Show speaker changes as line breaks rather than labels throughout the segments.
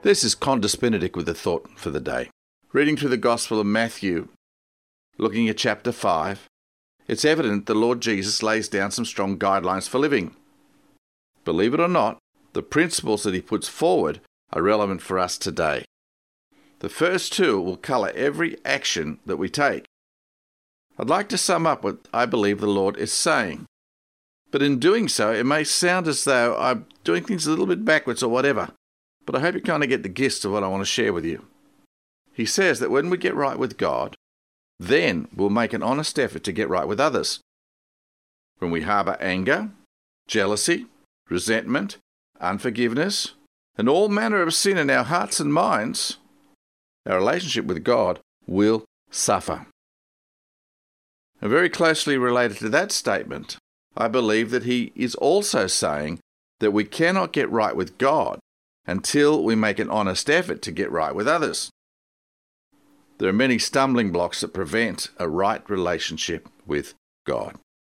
This is Condus Benedict with the thought for the day. Reading through the Gospel of Matthew, looking at chapter 5, it's evident the Lord Jesus lays down some strong guidelines for living. Believe it or not, the principles that he puts forward are relevant for us today. The first two will colour every action that we take. I'd like to sum up what I believe the Lord is saying. But in doing so, it may sound as though I'm doing things a little bit backwards or whatever. But I hope you kind of get the gist of what I want to share with you. He says that when we get right with God, then we'll make an honest effort to get right with others. When we harbour anger, jealousy, resentment, unforgiveness, and all manner of sin in our hearts and minds, our relationship with God will suffer. And very closely related to that statement, I believe that he is also saying that we cannot get right with God until we make an honest effort to get right with others. There are many stumbling blocks that prevent a right relationship with God.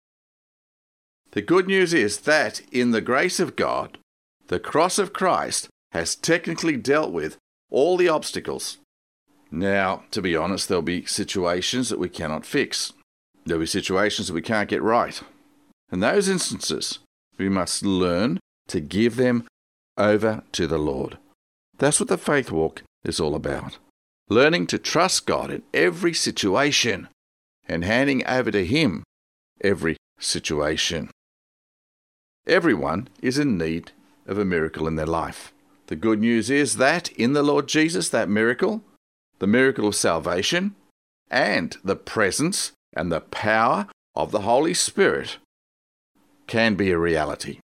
The good news is that in the grace of God, the cross of Christ has technically dealt with all the obstacles. Now, to be honest, there'll be situations that we cannot fix. There'll be situations that we can't get right. In those instances, we must learn to give them over to the Lord. That's what the faith walk is all about. Learning to trust God in every situation and handing over to Him every situation. Everyone is in need of a miracle in their life. The good news is that in the Lord Jesus, that miracle, the miracle of salvation, and the presence and the power of the Holy Spirit can be a reality.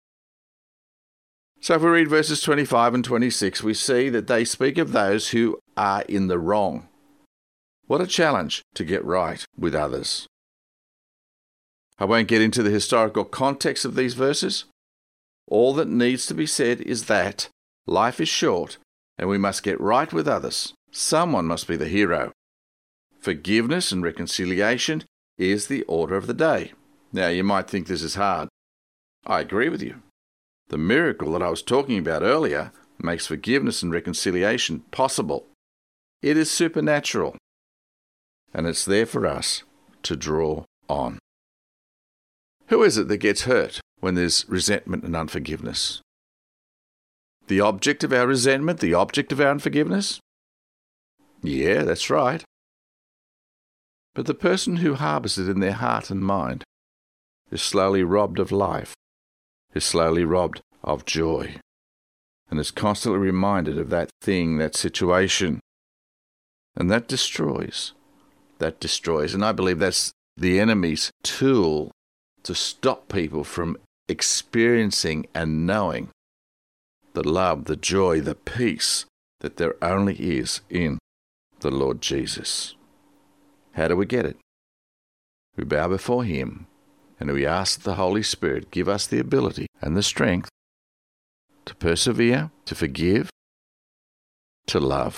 So if we read verses 25 and 26, we see that they speak of those who are in the wrong. What a challenge to get right with others. I won't get into the historical context of these verses. All that needs to be said is that life is short and we must get right with others. Someone must be the hero. Forgiveness and reconciliation is the order of the day. Now, you might think this is hard. I agree with you. The miracle that I was talking about earlier makes forgiveness and reconciliation possible. It is supernatural, and it's there for us to draw on. Who is it that gets hurt when there's resentment and unforgiveness? The object of our resentment, the object of our unforgiveness? Yeah, that's right. But the person who harbours it in their heart and mind is slowly robbed of life, is slowly robbed of joy, and is constantly reminded of that thing, that situation. And that destroys. And I believe that's the enemy's tool to stop people from experiencing and knowing the love, the joy, the peace that there only is in the Lord Jesus. How do we get it? We bow before Him and we ask the Holy Spirit give us the ability and the strength to persevere, to forgive, to love.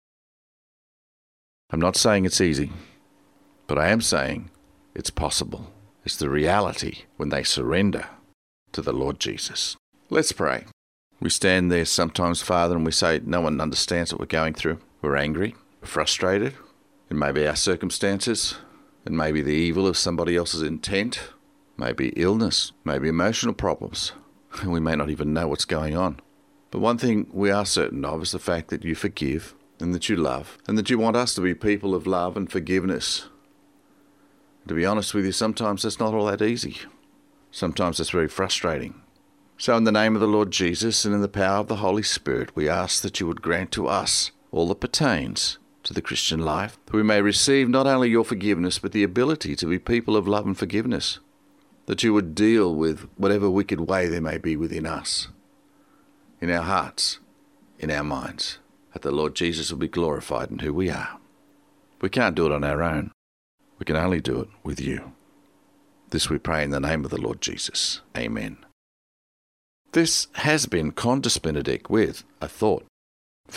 I'm not saying it's easy, but I am saying it's possible. It's the reality when they surrender to the Lord Jesus. Let's pray. We stand there sometimes, Father, and we say no one understands what we're going through. We're angry, we're frustrated. It may be our circumstances. It may be the evil of somebody else's intent. Maybe illness, maybe emotional problems. And we may not even know what's going on. But one thing we are certain of is the fact that you forgive and that you love and that you want us to be people of love and forgiveness. To be honest with you, sometimes that's not all that easy. Sometimes it's very frustrating. So in the name of the Lord Jesus and in the power of the Holy Spirit, we ask that you would grant to us all that pertains to the Christian life, that we may receive not only your forgiveness, but the ability to be people of love and forgiveness, that you would deal with whatever wicked way there may be within us, in our hearts, in our minds, that the Lord Jesus will be glorified in who we are. We can't do it on our own. We can only do it with you. This we pray in the name of the Lord Jesus. Amen. This has been Condus Benedict with a thought